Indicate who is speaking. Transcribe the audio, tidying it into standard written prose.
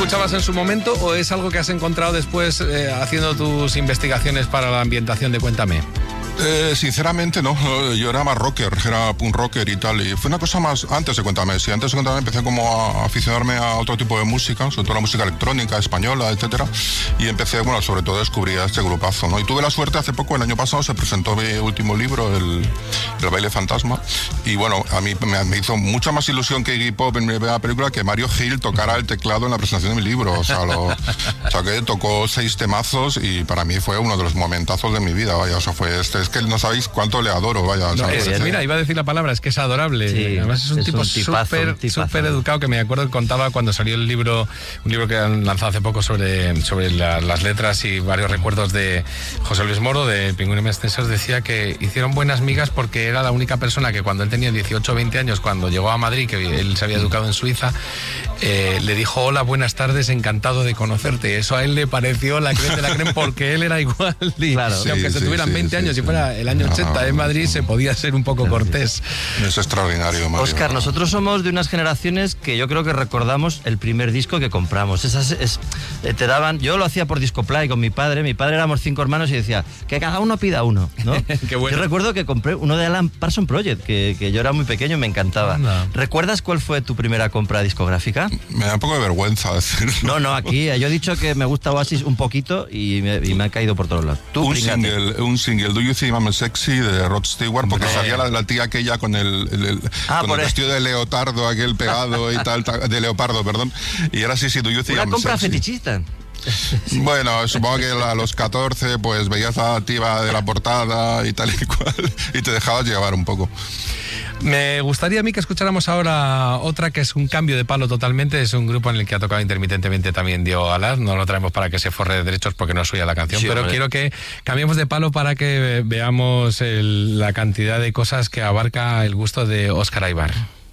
Speaker 1: escuchabas en su momento o es algo que has encontrado después haciendo tus investigaciones para la ambientación de Cuéntame?
Speaker 2: Sinceramente no, yo era más rocker, era punk rocker y tal, y fue una cosa más antes de Cuéntame. Sí, antes de Cuéntame empecé como a aficionarme a otro tipo de música, sobre todo la música electrónica, española, etcétera, y empecé, bueno, sobre todo descubrí a este grupazo, ¿no? Y tuve la suerte hace poco, el año pasado, se presentó mi último libro, el Baile Fantasma, y bueno, a mí me hizo mucha más ilusión que Iggy Pop en mi primera película que Mario Gil tocara el teclado en la presentación de mi libro, o sea, que tocó 6 temazos y para mí fue uno de los momentazos de mi vida, vaya, o sea, es que no sabéis cuánto le adoro, vaya. O sea,
Speaker 1: mira, iba a decir la palabra, es que es adorable. Sí, además es un tipo súper educado, que me acuerdo que contaba cuando salió el libro, un libro que han lanzado hace poco sobre las letras y varios recuerdos de José Luis Moro, de Pingüino y Mestensas, decía que hicieron buenas migas porque era la única persona que cuando él tenía 18 o 20 años, cuando llegó a Madrid, que él se había educado en Suiza, le dijo: hola, buenas tardes, encantado de conocerte. Eso a él le pareció la crema de la crema porque él era igual. Claro. Y aunque se tuvieran 20 años y fuera el año 80 en Madrid, se podía ser un poco cortés.
Speaker 2: Es extraordinario, Mario.
Speaker 3: Óscar, nosotros somos de unas generaciones que yo creo que recordamos el primer disco que compramos. Te daban, yo lo hacía por Discoplay con mi padre éramos 5 hermanos y decía que cada uno pida uno, ¿no? Qué bueno. Yo recuerdo que compré uno de Alan Parsons Project, que yo era muy pequeño y me encantaba. Anda. ¿Recuerdas cuál fue tu primera compra discográfica?
Speaker 2: Me da un poco de vergüenza decirlo.
Speaker 3: No, aquí yo he dicho que me gusta Oasis un poquito y me ha caído por todos lados.
Speaker 2: Un single, Do You Think I'm Sexy, de Rod Stewart, porque salía la tía aquella con el vestido de leotardo, aquel pegado y tal, de leopardo, perdón, y era así, Do You Think I'm Sexy.
Speaker 3: Una compra fetichista.
Speaker 2: Bueno, supongo que a los 14 pues veías la tía de la portada y tal y cual y te dejabas llevar un poco.
Speaker 1: Me gustaría a mí que escucháramos ahora otra que es un cambio de palo totalmente. Es un grupo en el que ha tocado intermitentemente también Diego Galaz. No lo traemos para que se forre de derechos porque no es suya la canción, sí, pero quiero que cambiemos de palo para que veamos la cantidad de cosas que abarca el gusto de Óscar Aybar.